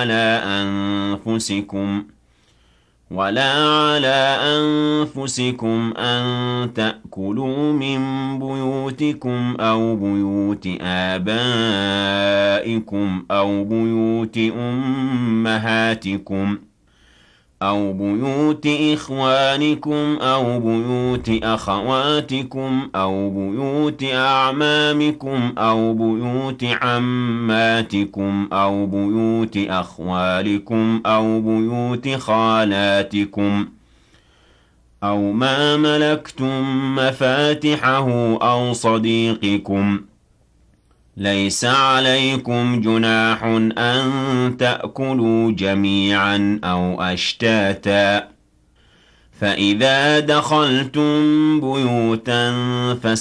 ولا على أنفسكم أن تأكلوا من بيوتكم أو بيوت آبائكم أو بيوت إخوانكم أو بيوت أخواتكم أو بيوت أعمامكم أو بيوت عماتكم أو بيوت أخوالكم أو بيوت خالاتكم أو ما ملكتم مفاتحه أو صديقكم. ليس عليكم جناح أن تأكلوا جميعا أو أشتاتا. فإذا دخلتم بيوتا